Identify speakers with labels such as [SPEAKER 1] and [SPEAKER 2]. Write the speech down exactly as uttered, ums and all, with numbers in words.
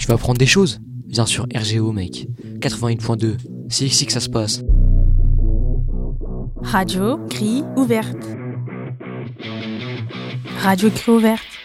[SPEAKER 1] Tu vas apprendre des choses? Viens sur R G O, mec. quatre-vingt-huit point deux. C'est ici que ça se passe.
[SPEAKER 2] Radio Grille ouverte. Radio Grille ouverte.